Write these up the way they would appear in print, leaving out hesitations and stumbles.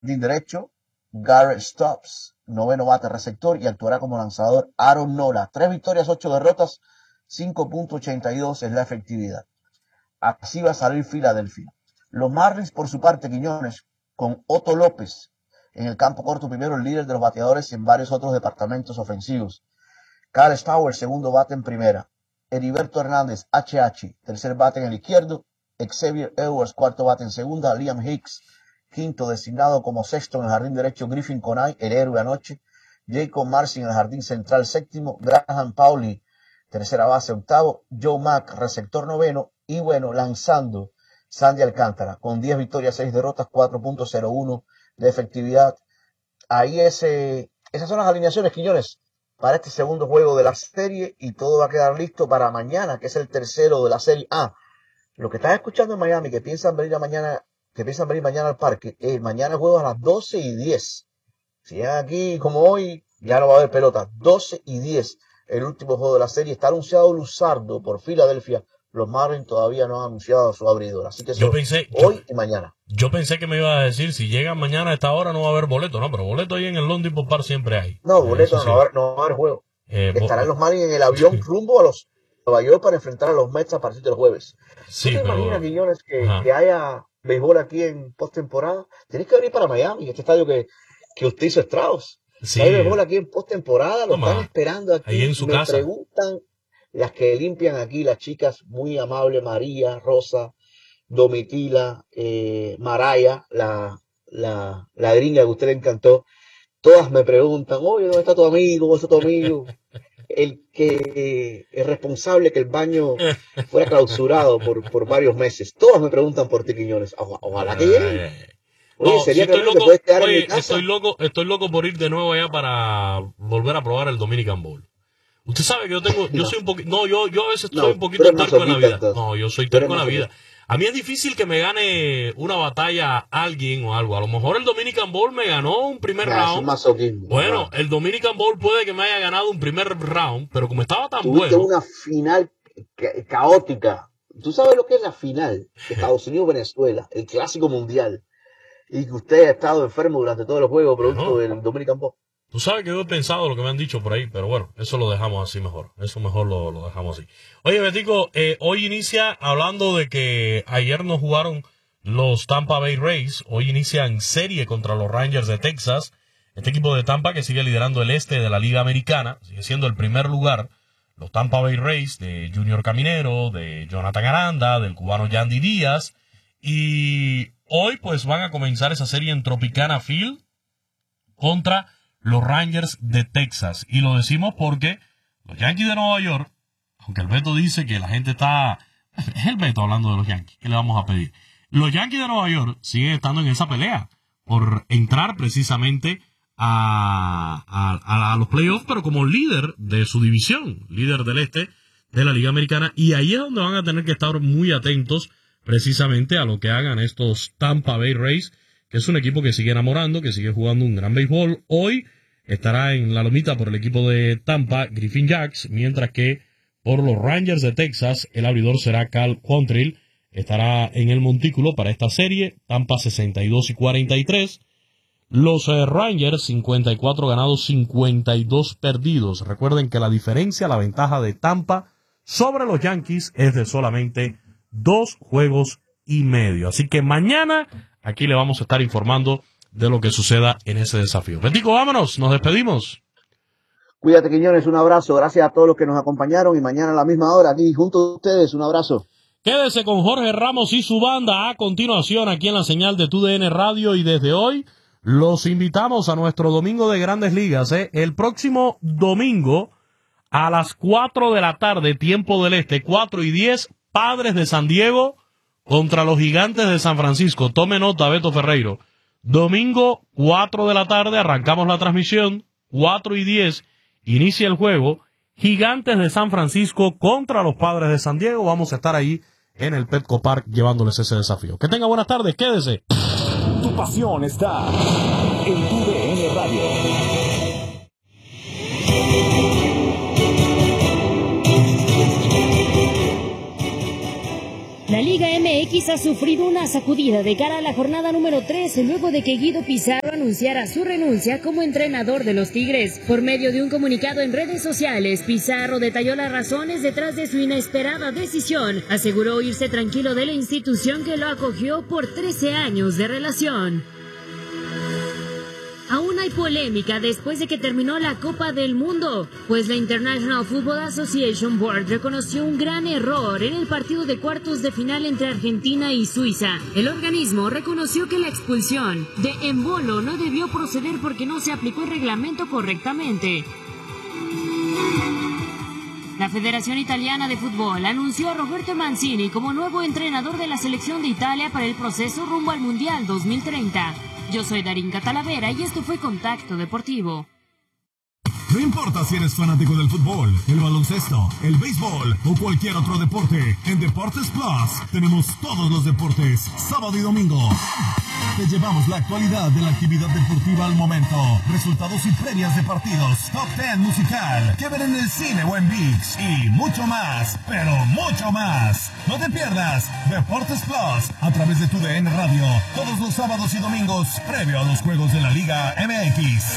derecho, Garrett Stubbs, noveno bate receptor, y actuará como lanzador Aaron Nola. 3 victorias, 8 derrotas, 5.82 es la efectividad. Así va a salir Filadelfia. Los Marlins, por su parte, Quiñones, con Otto López en el campo corto primero, el líder de los bateadores en varios otros departamentos ofensivos. Kyle Stowers, segundo bate en primera. Heriberto Hernández, HH, tercer bate en el izquierdo. Xavier Edwards, cuarto bate en segunda. Liam Hicks, quinto, designado como sexto en el jardín derecho. Griffin Conay, el héroe anoche. Jacob Marcy en el jardín central, séptimo. Graham Pauley, tercera base, octavo. Joe Mack, receptor noveno. Y bueno, lanzando Sandy Alcántara, con 10 victorias, 6 derrotas, 4.01 de efectividad. Ahí esas son las alineaciones, Quiñones, para este segundo juego de la serie, y todo va a quedar listo para mañana, que es el tercero de la serie. Lo que estás escuchando en Miami, que piensan venir mañana al parque, mañana juego a las 12:10. Si llegan aquí como hoy, ya no va a haber pelota. 12:10, el último juego de la serie. Está anunciado Luzardo por Filadelfia. Los Marlins todavía no han anunciado a su abridor, así que hoy y mañana. Yo pensé que me iba a decir, si llegan mañana a esta hora no va a haber boleto, no, pero boleto ahí en el Lone Depot Park siempre hay. No, boleto no va a haber juego. Estarán los Marlins en el avión rumbo a los Nueva York para enfrentar a los Mets a partir del jueves. Sí, ¿Tú te imaginas, Quiñones, que haya béisbol aquí en postemporada? Tenés que venir para Miami, este estadio que usted hizo Strauss. Sí. Hay béisbol aquí en postemporada, lo están esperando aquí. Ahí en su casa. Me preguntan las que limpian aquí, las chicas muy amables, María, Rosa, Domitila, Maraya, la gringa que a usted le encantó. Todas me preguntan, oye, ¿dónde está tu amigo? ¿Dónde está tu amigo? El que es responsable que el baño fuera clausurado por varios meses. Todas me preguntan por ti, Quiñones. Ojalá que lleguen. Oye, no, sería si estoy que loco, puedes quedar en mi casa. estoy loco por ir de nuevo allá para volver a probar el Dominican Bowl. Usted sabe que yo soy un poquito, yo a veces soy un poquito terco en la vida. Entonces. No, yo soy terco en la vida. A mí es difícil que me gane una batalla alguien o algo. A lo mejor el Dominican Bowl me ganó un primer round. Bueno, el Dominican Bowl puede que me haya ganado un primer round, pero como estaba tan Tuviste bueno. una final caótica. Tú sabes lo que es la final de Estados Unidos-Venezuela, el clásico mundial, y que usted ha estado enfermo durante todo el juego producto del Dominican Bowl. Tú sabes que yo he pensado lo que me han dicho por ahí, pero bueno, eso lo dejamos así mejor. Eso mejor lo dejamos así. Oye, Betico, hoy inicia, hablando de que ayer no jugaron los Tampa Bay Rays, hoy inicia en serie contra los Rangers de Texas. Este equipo de Tampa que sigue liderando el este de la Liga Americana, sigue siendo el primer lugar. Los Tampa Bay Rays de Junior Caminero, de Jonathan Aranda, del cubano Yandy Díaz. Y hoy pues van a comenzar esa serie en Tropicana Field contra los Rangers de Texas. Y lo decimos porque los Yankees de Nueva York, aunque el Beto dice que la gente está... Es el Beto hablando de los Yankees. ¿Qué le vamos a pedir? Los Yankees de Nueva York siguen estando en esa pelea por entrar precisamente a los playoffs, pero como líder de su división, líder del este de la Liga Americana. Y ahí es donde van a tener que estar muy atentos precisamente a lo que hagan estos Tampa Bay Rays, que es un equipo que sigue enamorando, que sigue jugando un gran béisbol. Hoy estará en la lomita por el equipo de Tampa, Griffin Jax, mientras que por los Rangers de Texas, el abridor será Cal Quantrill. Estará en el montículo para esta serie. Tampa 62-43. Los Rangers 54 ganados, 52 perdidos. Recuerden que la diferencia, la ventaja de Tampa sobre los Yankees es de solamente 2 juegos y medio. Así que mañana aquí le vamos a estar informando de lo que suceda en ese desafío. Betico, vámonos, nos despedimos. Cuídate, Quiñones, un abrazo. Gracias a todos los que nos acompañaron y mañana a la misma hora aquí junto a ustedes. Un abrazo. Quédese con Jorge Ramos y su banda a continuación aquí en la señal de TUDN Radio, y desde hoy los invitamos a nuestro domingo de Grandes Ligas. El próximo domingo a las 4 de la tarde, tiempo del este, 4:10, Padres de San Diego contra los Gigantes de San Francisco. Tome nota, Beto Ferreiro. Domingo, 4 de la tarde, arrancamos la transmisión. 4:10, inicia el juego. Gigantes de San Francisco contra los Padres de San Diego. Vamos a estar ahí en el Petco Park llevándoles ese desafío. Que tenga buenas tardes, quédese. Tu pasión está en TUDN Radio. La Liga MX ha sufrido una sacudida de cara a la jornada número 13 luego de que Guido Pizarro anunciara su renuncia como entrenador de los Tigres. Por medio de un comunicado en redes sociales, Pizarro detalló las razones detrás de su inesperada decisión. Aseguró irse tranquilo de la institución que lo acogió por 13 años de relación. Aún hay polémica después de que terminó la Copa del Mundo, pues la International Football Association Board reconoció un gran error en el partido de cuartos de final entre Argentina y Suiza. El organismo reconoció que la expulsión de Embolo no debió proceder porque no se aplicó el reglamento correctamente. La Federación Italiana de Fútbol anunció a Roberto Mancini como nuevo entrenador de la selección de Italia para el proceso rumbo al Mundial 2030. Yo soy Darinka Talavera y esto fue Contacto Deportivo. No importa si eres fanático del fútbol, el baloncesto, el béisbol o cualquier otro deporte, en Deportes Plus tenemos todos los deportes, sábado y domingo. Te llevamos la actualidad de la actividad deportiva al momento, resultados y previas de partidos, top 10 musical, que ver en el cine o en ViX y mucho más, pero mucho más. No te pierdas Deportes Plus a través de tu DN Radio, todos los sábados y domingos, previo a los juegos de la Liga MX.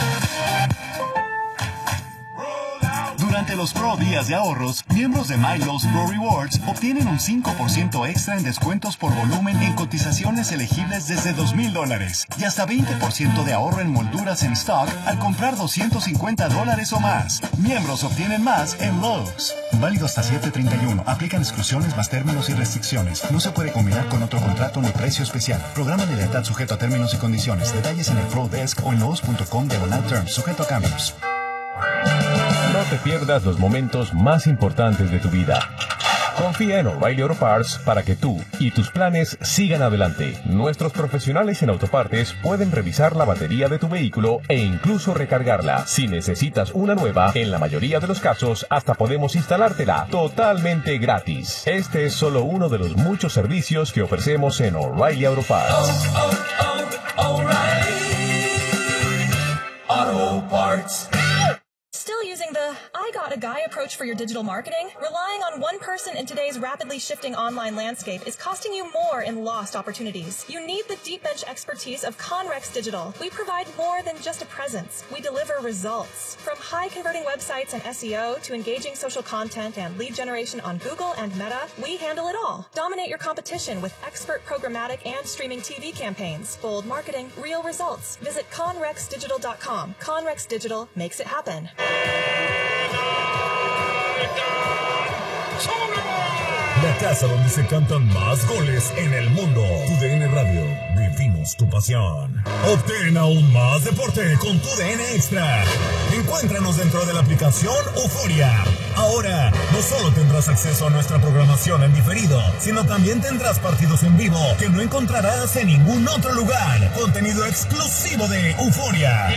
Durante los Pro Días de Ahorros, miembros de MyLowe's Pro Rewards obtienen un 5% extra en descuentos por volumen en cotizaciones elegibles desde $2,000 y hasta 20% de ahorro en molduras en stock al comprar $250 o más. Miembros obtienen más en Lowe's. Válido hasta 7/31. Aplican exclusiones más términos y restricciones. No se puede combinar con otro contrato ni precio especial. Programa de lealtad sujeto a términos y condiciones. Detalles en el Pro Desk o en lowes.com/terms. Sujeto a cambios. No te pierdas los momentos más importantes de tu vida. Confía en O'Reilly Auto Parts para que tú y tus planes sigan adelante. Nuestros profesionales en autopartes pueden revisar la batería de tu vehículo e incluso recargarla. Si necesitas una nueva, en la mayoría de los casos, hasta podemos instalártela totalmente gratis. Este es solo uno de los muchos servicios que ofrecemos en O'Reilly Auto Parts. O'Reilly Auto Parts. Still using the I got a guy approach for your digital marketing? Relying on one person in today's rapidly shifting online landscape is costing you more in lost opportunities. You need the deep bench expertise of Conrex Digital. We provide more than just a presence. We deliver results. From high converting websites and SEO to engaging social content and lead generation on Google and Meta, we handle it all. Dominate your competition with expert programmatic and streaming TV campaigns. Bold marketing, real results. Visit conrexdigital.com. Conrex Digital makes it happen. La casa donde se cantan más goles en el mundo. TUDN Radio, vivimos tu pasión. Obtén aún más deporte con TUDN Extra. Encuéntranos dentro de la aplicación Euforia. Ahora, no solo tendrás acceso a nuestra programación en diferido, sino también tendrás partidos en vivo que no encontrarás en ningún otro lugar. Contenido exclusivo de Euforia.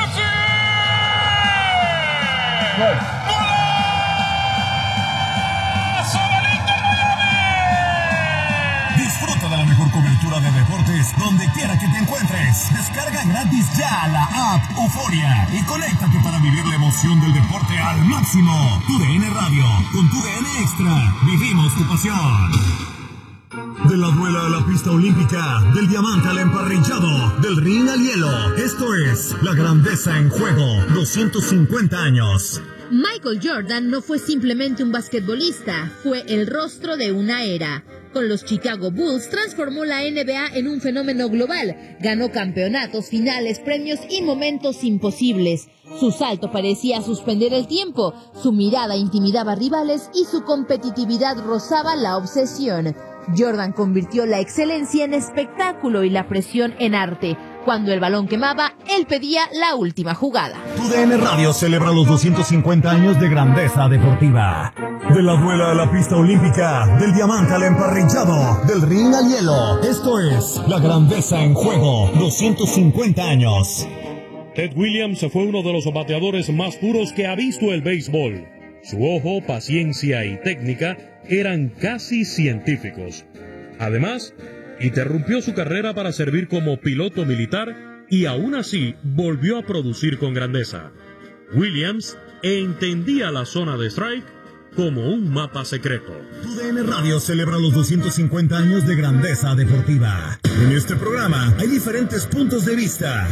Disfruta de la mejor cobertura de deportes donde quiera que te encuentres. Descarga gratis ya la app Euforia y conéctate para vivir la emoción del deporte al máximo. TUDN Radio, con TUDN Extra, vivimos tu pasión. De la duela a la pista olímpica, del diamante al emparrillado, del ring al hielo. Esto es la grandeza en juego, 250 años. Michael Jordan no fue simplemente un basquetbolista, fue el rostro de una era. Con los Chicago Bulls transformó la NBA en un fenómeno global. Ganó campeonatos, finales, premios y momentos imposibles. Su salto parecía suspender el tiempo, su mirada intimidaba rivales y su competitividad rozaba la obsesión. Jordan convirtió la excelencia en espectáculo y la presión en arte. Cuando el balón quemaba, él pedía la última jugada. TUDN Radio celebra los 250 años de grandeza deportiva. De la duela a la pista olímpica, del diamante al emparrillado, del ring al hielo. Esto es la grandeza en juego, 250 años. Ted Williams fue uno de los bateadores más puros que ha visto el béisbol. Su ojo, paciencia y técnica eran casi científicos. Además, interrumpió su carrera para servir como piloto militar y aún así volvió a producir con grandeza. Williams entendía la zona de strike como un mapa secreto. TUDN Radio celebra los 250 años de grandeza deportiva. En este programa hay diferentes puntos de vista.